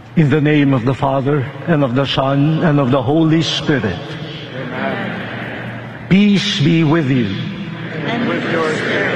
In the name of the Father, and of the Son, and of the Holy Spirit. Amen. Peace be with you. And with your spirit.